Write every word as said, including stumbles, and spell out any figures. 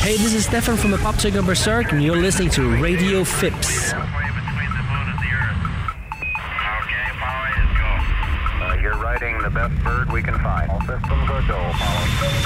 Hey, this is Stefan from the Pop Singer Berserk, and you're listening to Radio Phipps. You're riding the best bird we can find. All systems are go, Apollo.